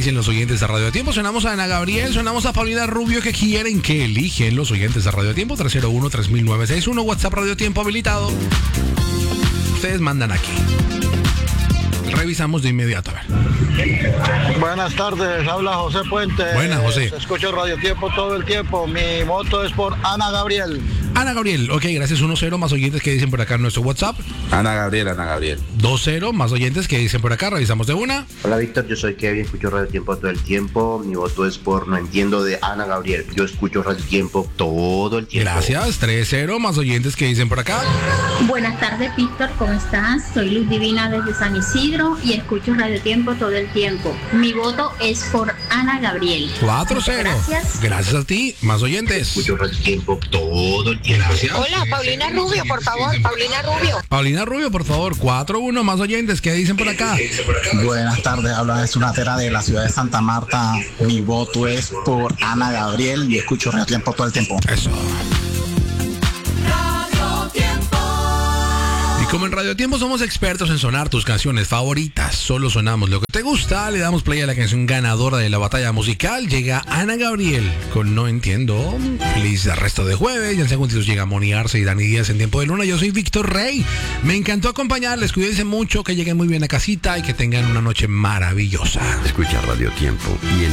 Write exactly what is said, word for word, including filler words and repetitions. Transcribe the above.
dicen los oyentes de Radio Tiempo. Sonamos a Ana Gabriel, sonamos a Paulina Rubio. ¿Qué quieren que eligen los oyentes de Radio Tiempo? tres cero uno, tres mil novecientos sesenta y uno, WhatsApp Radio Tiempo habilitado. Ustedes mandan aquí. Revisamos de inmediato, a ver. Buenas tardes, habla José Puente. Buenas, José. Escucho Radio Tiempo todo el tiempo. Mi voto es por Ana Gabriel. Ana Gabriel, ok, gracias. uno cero, más oyentes que dicen por acá en nuestro WhatsApp. Ana Gabriel, Ana Gabriel. dos cero, más oyentes que dicen por acá. Revisamos de una. Hola Víctor, yo soy Kevin, escucho Radio Tiempo todo el tiempo. Mi voto es por No Entiendo de Ana Gabriel. Yo escucho Radio Tiempo todo el tiempo. Gracias. tres cero, más oyentes que dicen por acá. Buenas tardes, Víctor, ¿cómo estás? Soy Luz Divina desde San Isidro y escucho Radio Tiempo todo el tiempo. Mi voto es por Ana Gabriel. cuatro cero. Gracias. Gracias a ti, más oyentes. Escucho Radio Tiempo todo el tiempo. Gracias. Hola, Paulina Rubio, por favor, Paulina Rubio. Paulina Rubio, por favor, cuatro uno, más oyentes que dicen por acá. Buenas tardes, habla de Sunatera de la ciudad de Santa Marta. Mi voto es por Ana Gabriel y escucho Radio Tiempo todo el tiempo. Eso. Y como en Radio Tiempo somos expertos en sonar tus canciones favoritas, solo sonamos lo que te gusta, le damos play a la canción ganadora de la batalla musical. Llega Ana Gabriel con No Entiendo. Feliz resto de jueves. Ya en segundos llega Moni Arce y Dani Díaz en Tiempo de Luna. Yo soy Víctor Rey. Me encantó acompañarles. Cuídense mucho, que lleguen muy bien a casita y que tengan una noche maravillosa. Escucha Radio Tiempo y el